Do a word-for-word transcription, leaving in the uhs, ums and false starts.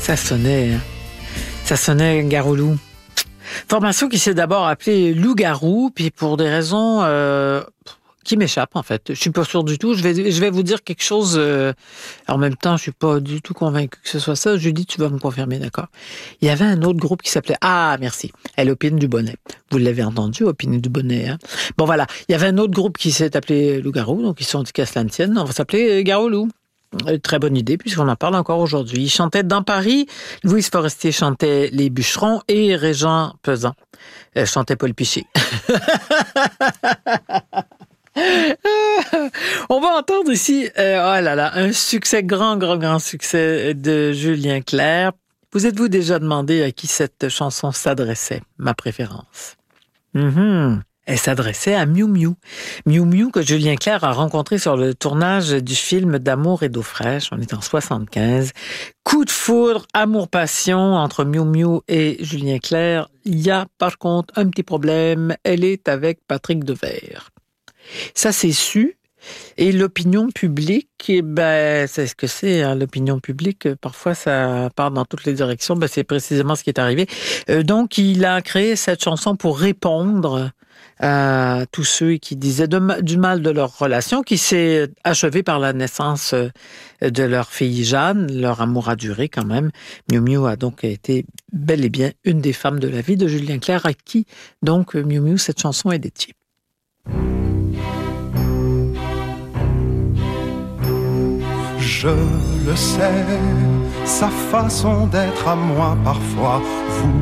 Ça sonnait, hein? Ça sonnait Garou-Loup. Formation qui s'est d'abord appelée Loup-Garou, puis pour des raisons euh, qui m'échappent en fait. Je suis pas sûre du tout. Je vais, je vais vous dire quelque chose. Euh, en même temps, je suis pas du tout convaincue que ce soit ça. Julie, tu vas me confirmer, d'accord? Il y avait un autre groupe qui s'appelait... Ah, merci. Elle Opine du Bonnet. Vous l'avez entendu, Opine du Bonnet. Hein? Bon, voilà. Il y avait un autre groupe qui s'est appelé Loup-Garou, donc ils se sont dit qu'à cela ne tienne. On va s'appeler Garou-Loup. Très bonne idée, puisqu'on en parle encore aujourd'hui. Il chantait Dans Paris, Louise Forestier chantait Les Bûcherons et Régent Pesant euh, chantait Paul Piché. On va entendre ici, euh, oh là là, un succès, grand, grand, grand succès de Julien Clerc. Vous êtes-vous déjà demandé à qui cette chanson s'adressait, ma préférence? Mm-hmm. Elle s'adressait à Miou Miou. Miou Miou que Julien Clerc a rencontré sur le tournage du film d'Amour et d'eau fraîche. On est en soixante-quinze. Coup de foudre, amour-passion entre Miou Miou et Julien Clerc. Il y a par contre un petit problème. Elle est avec Patrick Devers. Ça, c'est su. Et l'opinion publique, ben, c'est ce que c'est, hein, l'opinion publique. Parfois, ça part dans toutes les directions. Ben, c'est précisément ce qui est arrivé. Euh, donc, il a créé cette chanson pour répondre à tous ceux qui disaient de, du mal de leur relation, qui s'est achevée par la naissance de leur fille Jeanne. Leur amour a duré quand même. Miou Miou a donc été bel et bien une des femmes de la vie de Julien Clerc, à qui, donc, Miou Miou, cette chanson est dédiée. Je le sais, sa façon d'être à moi parfois vous